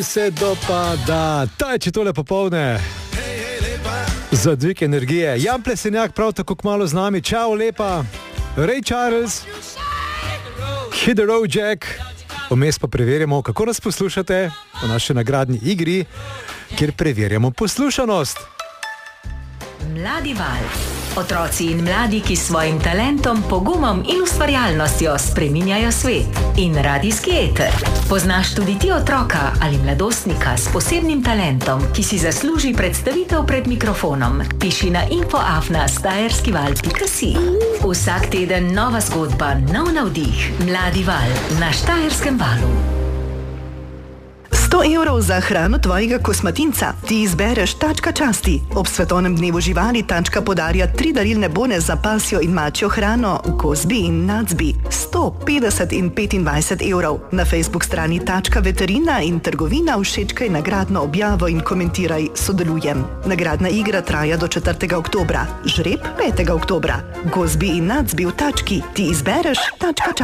Se dopada, ta je če tole popovdne za dvig energije. Jan Plesenjak prav tako kmalu z nami. Čau, lepa. Ray Charles, Hit the Road Jack. Vmes pa preverjamo, kako nas poslušate v naši nagradni igri, kjer preverjamo poslušanost. Mladi val. Otroci in mladi, ki s svojim talentom, pogumom in ustvarjalnostjo spreminjajo svet. In radijski eter. Poznaš tudi ti otroka ali mladostnika s posebnim talentom, ki si zasluži predstavitev pred mikrofonom? Piši na info@stajerskival.si. Vsak teden nova zgodba, nov navdih. Mladi val na Štajerskem valu. 100 evrov za hrano tvojega kosmatinca. Ti izbereš Tačka časti. Ob svetovnem dnevu živali Tačka podarja 3 darilne bone za pasjo in mačjo hrano, gozbi in nacbi. 100, 50 in 25 evrov. Na Facebook strani Tačka veterina in trgovina všečkaj nagradno objavo in komentiraj sodelujem. Nagradna igra traja do 4. oktobra. Žreb 5. oktobra. Gozbi in nacbi v Tački. Ti izbereš Tačka časti.